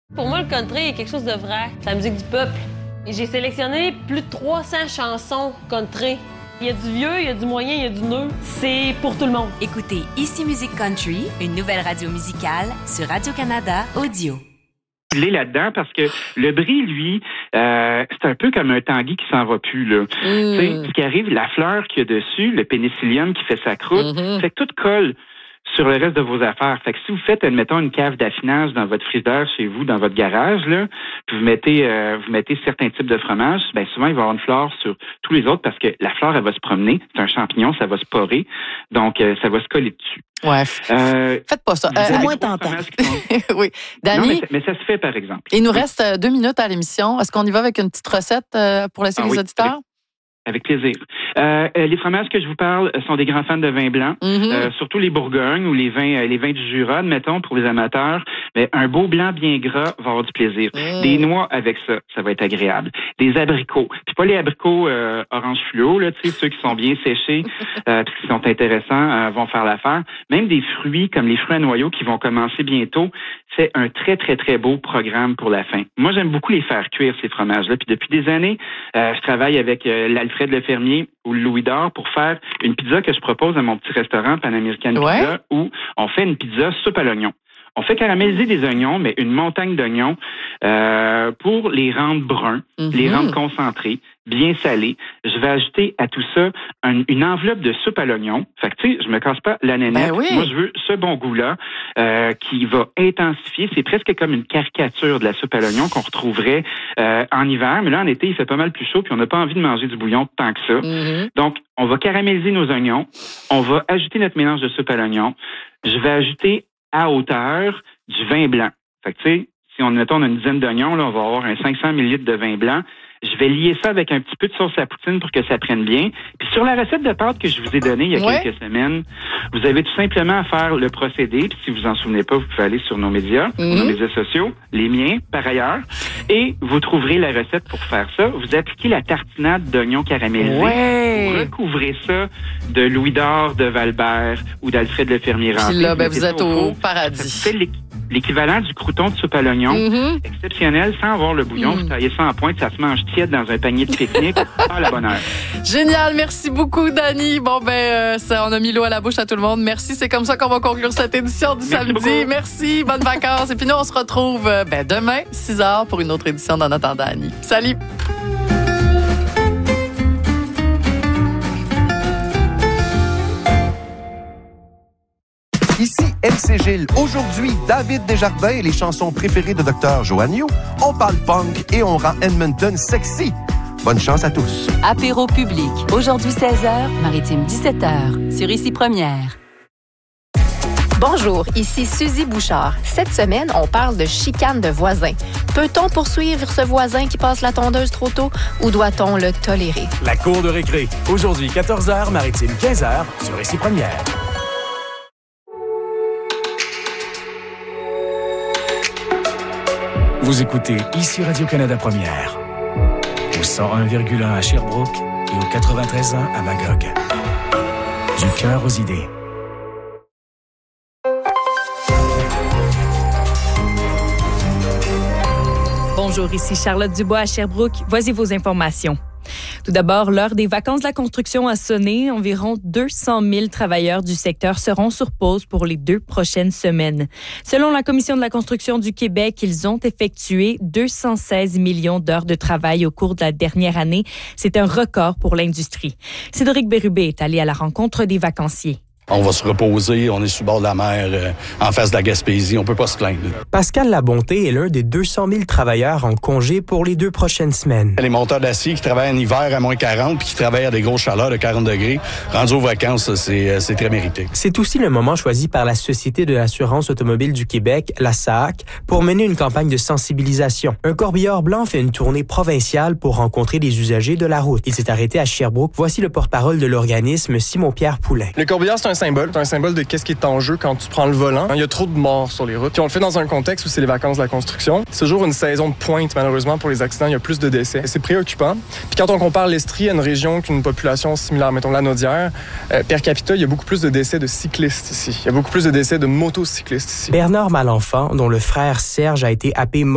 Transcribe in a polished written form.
Pour moi, le country est quelque chose de vrai. C'est la musique du peuple. Et j'ai sélectionné plus de 300 chansons country. Il y a du vieux, il y a du moyen, il y a du neuf. C'est pour tout le monde. Écoutez Ici Musique Country, une nouvelle radio musicale sur Radio-Canada Audio. Il est là-dedans parce que le brie, lui, c'est un peu comme un tanguy qui s'en va plus, là. Tu sais, ce qui arrive, la fleur qu'il y a dessus, le pénicillium qui fait sa croûte, fait que tout colle sur le reste de vos affaires. Fait que si vous faites, admettons, une cave d'affinage dans votre frigidaire chez vous, dans votre garage, là, puis vous mettez certains types de fromages, ben souvent, il va y avoir une fleur sur tous les autres parce que la fleur, elle va se promener. C'est un champignon, ça va se porer. Donc, ça va se coller dessus. Ouais. Faites pas ça. C'est moins tentant. Oui. Dani, non, mais ça se fait, par exemple. Il nous reste 2 minutes à l'émission. Est-ce qu'on y va avec une petite recette pour laisser les auditeurs? Avec plaisir. Les fromages que je vous parle sont des grands fans de vin blanc, surtout les Bourgognes ou les vins du Jura, admettons, pour les amateurs. Mais un beau blanc bien gras va avoir du plaisir. Des noix avec ça va être agréable. Des abricots. Puis pas les abricots orange fluo, là, tu sais, ceux qui sont bien séchés, puis qui sont intéressants, vont faire l'affaire. Même des fruits comme les fruits à noyaux qui vont commencer bientôt. C'est un très, très, très beau programme pour la fin. Moi, j'aime beaucoup les faire cuire, ces fromages-là. Puis depuis des années, je travaille avec l'Alfred Lefermier ou le Louis d'Or pour faire une pizza que je propose à mon petit restaurant Pan-American Pizza où on fait une pizza soupe à l'oignon. On fait caraméliser des oignons, mais une montagne d'oignons pour les rendre bruns, les rendre concentrés, bien salés. Je vais ajouter à tout ça une enveloppe de soupe à l'oignon. Fait que, tu sais, je me casse pas la nénette. Moi, je veux ce bon goût-là qui va intensifier. C'est presque comme une caricature de la soupe à l'oignon qu'on retrouverait en hiver. Mais là, en été, il fait pas mal plus chaud puis on n'a pas envie de manger du bouillon tant que ça. Donc, on va caraméliser nos oignons. On va ajouter notre mélange de soupe à l'oignon. Je vais ajouter à hauteur du vin blanc. Fait que, tu sais, si on a une dizaine d'oignons, là, on va avoir un 500 ml de vin blanc. Je vais lier ça avec un petit peu de sauce à poutine pour que ça prenne bien. Puis sur la recette de pâte que je vous ai donnée il y a quelques semaines, vous avez tout simplement à faire le procédé. Puis si vous en souvenez pas, vous pouvez aller sur nos médias, nos médias sociaux, les miens par ailleurs, et vous trouverez la recette pour faire ça. Vous appliquez la tartinade d'oignons caramélisés. Vous recouvrez ça de Louis d'Or, de Valbert ou d'Alfred Lefermier. Puis là, vous êtes au paradis. Ça fait l'équivalent du crouton de soupe à l'oignon. Exceptionnel, sans avoir le bouillon. Vous taillez ça en pointe, ça se mange tiède dans un panier de pique-nique à la bonne heure. Génial, merci beaucoup, Dani. Bon, ça, on a mis l'eau à la bouche à tout le monde. Merci, c'est comme ça qu'on va conclure cette édition du samedi. Beaucoup. Merci, bonnes vacances. Et puis nous, on se retrouve demain, 6h, pour une autre édition d'En attendant Annie. Salut! Ici MC Gilles. Aujourd'hui, David Desjardins et les chansons préférées de Dr. Joanne Yu. On parle punk et on rend Edmonton sexy. Bonne chance à tous. Apéro public. Aujourd'hui 16h, Maritime 17h. Sur Ici Première. Bonjour, ici Suzy Bouchard. Cette semaine, on parle de chicane de voisins. Peut-on poursuivre ce voisin qui passe la tondeuse trop tôt ou doit-on le tolérer? La cour de récré. Aujourd'hui 14h, Maritime 15h. Sur Ici Première. Vous écoutez Ici Radio-Canada Première, au 101,1 à Sherbrooke et au 93.1 à Magog. Du cœur aux idées. Bonjour, ici Charlotte Dubois à Sherbrooke. Voici vos informations. Tout d'abord, l'heure des vacances de la construction a sonné. Environ 200 000 travailleurs du secteur seront sur pause pour les 2 prochaines semaines. Selon la Commission de la construction du Québec, ils ont effectué 216 millions d'heures de travail au cours de la dernière année. C'est un record pour l'industrie. Cédric Bérubé est allé à la rencontre des vacanciers. On va se reposer, on est sur le bord de la mer, en face de la Gaspésie, on peut pas se plaindre. Pascal Labonté est l'un des 200 000 travailleurs en congé pour les 2 prochaines semaines. Les monteurs d'acier qui travaillent en hiver à moins 40 puis qui travaillent à des grosses chaleurs de 40 degrés, rendus aux vacances, c'est très mérité. C'est aussi le moment choisi par la Société de l'assurance automobile du Québec, la SAAC, pour mener une campagne de sensibilisation. Un corbillard blanc fait une tournée provinciale pour rencontrer les usagers de la route. Il s'est arrêté à Sherbrooke. Voici le porte-parole de l'organisme, Simon-Pierre Poulain. Le corbillard, c'est un symbole de qu'est-ce qui est en jeu quand tu prends le volant. Il y a trop de morts sur les routes. Puis on le fait dans un contexte où c'est les vacances de la construction. C'est toujours une saison de pointe, malheureusement, pour les accidents. Il y a plus de décès. C'est préoccupant. Puis quand on compare l'Estrie à une région qui a une population similaire, mettons la Naudière, per capita, il y a beaucoup plus de décès de cyclistes ici. Il y a beaucoup plus de décès de motocyclistes ici. Bernard Malenfant, dont le frère Serge a été happé